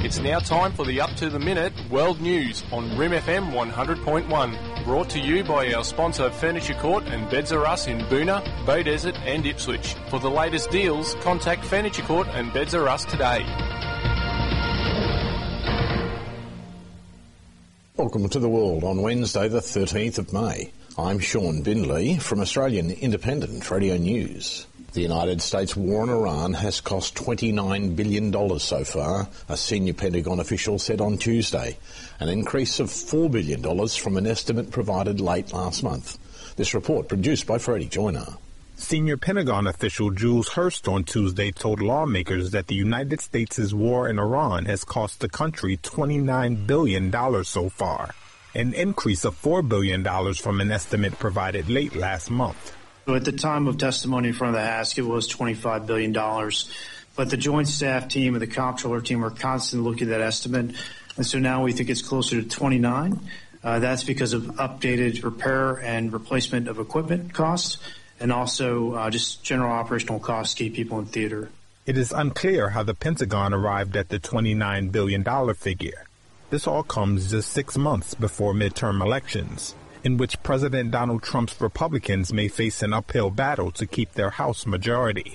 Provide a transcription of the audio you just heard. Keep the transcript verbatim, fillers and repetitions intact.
It's now time for the Up to the Minute World News on R I M F M one hundred point one. Brought to you by our sponsor Furniture Court and Beds R Us in Boonah, Beaudesert and Ipswich. For the latest deals, contact Furniture Court and Beds R Us today. Welcome to the World on Wednesday the thirteenth of May. I'm Sean Bindley from Australian Independent Radio News. The United States war in Iran has cost twenty-nine billion dollars so far, a senior Pentagon official said on Tuesday, an increase of four billion dollars from an estimate provided late last month. This report produced by Freddie Joyner. Senior Pentagon official Jules Hurst on Tuesday told lawmakers that the United States' war in Iran has cost the country twenty-nine billion dollars so far, an increase of four billion dollars from an estimate provided late last month. So at the time of testimony in front of the Ask, it was twenty-five billion dollars. But the Joint Staff Team and the Comptroller Team are constantly looking at that estimate, and so now we think it's closer to twenty-nine. Uh, that's because of updated repair and replacement of equipment costs, and also uh, just general operational costs to keep people in theater. It is unclear how the Pentagon arrived at the twenty-nine billion dollars figure. This all comes just six months before midterm elections, in which President Donald Trump's Republicans may face an uphill battle to keep their House majority.